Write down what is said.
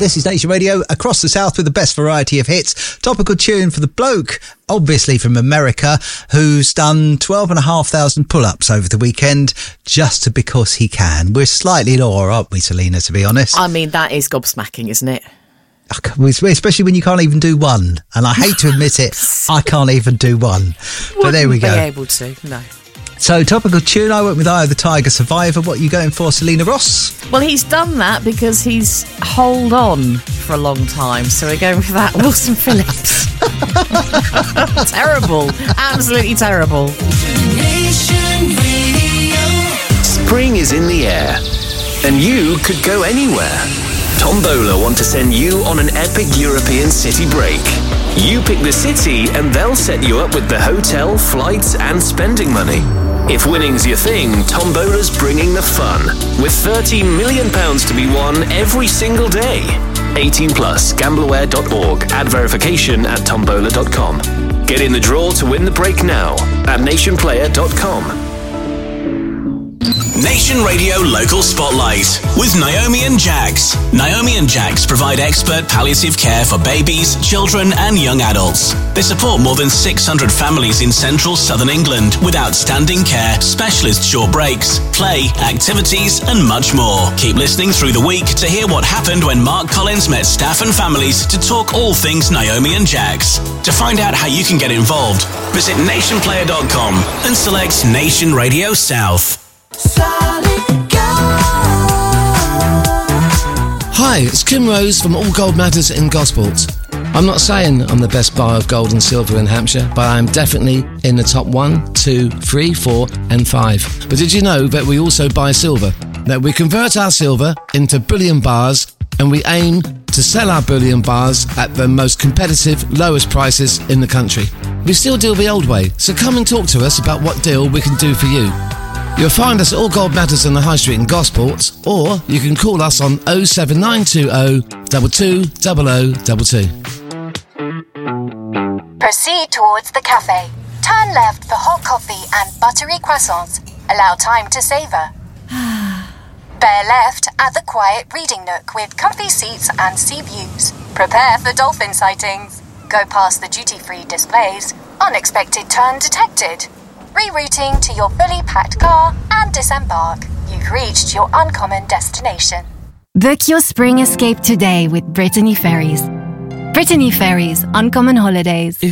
This is Nation Radio across the south with the best variety of hits. Topical tune for the bloke, obviously from America, who's done 12,500 pull-ups over the weekend just because he can. We're slightly lower, aren't we, Selena, to be honest? I mean, that is gobsmacking, isn't it? Especially when you can't even do one. And I hate to admit it, I can't even do one. But there we go. Wouldn't be able to, no. So, topical tune, I went with Eye of the Tiger, Survivor. What are you going for, Selena Ross? Well, he's done that because he's hold on for a long time. So we're going with that, Wilson Phillips. Terrible. Absolutely terrible. Spring is in the air, and you could go anywhere. Tombola want to send you on an epic European city break. You pick the city and they'll set you up with the hotel, flights and spending money. If winning's your thing, Tombola's bringing the fun, with £30 million to be won every single day. 18 plus, gambleaware.org, add verification at tombola.com. Get in the draw to win the break now at nationplayer.com. Nation Radio Local Spotlight with Naomi and Jax. Naomi and Jax provide expert palliative care for babies, children and young adults. They support more than 600 families in central southern England with outstanding care, specialist short breaks, play, activities and much more. Keep listening through the week to hear what happened when Mark Collins met staff and families to talk all things Naomi and Jax. To find out how you can get involved, visit nationplayer.com and select Nation Radio South. Hi, it's Kim Rose from All Gold Matters in Gosport. I'm not saying I'm the best buyer of gold and silver in Hampshire, but I'm definitely in the top 1, 2, 3, 4 and 5. But did you know that we also buy silver? That we convert our silver into bullion bars and we aim to sell our bullion bars at the most competitive, lowest prices in the country. We still deal the old way, so come and talk to us about what deal we can do for you. You'll find us at All Gold Matters on the High Street in Gosport, or you can call us on 07920 220022. Proceed towards the cafe. Turn left for hot coffee and buttery croissants. Allow time to savour. Bear left at the quiet reading nook with comfy seats and sea views. Prepare for dolphin sightings. Go past the duty-free displays. Unexpected turn detected. Rerouting to your fully packed car and disembark. You've reached your uncommon destination. Book your spring escape today with Brittany Ferries. Brittany Ferries, Uncommon Holidays.